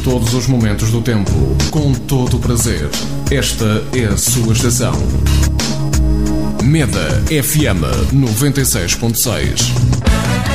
todos os momentos do tempo, com todo o prazer. Esta é a sua estação. Meda FM 96.6.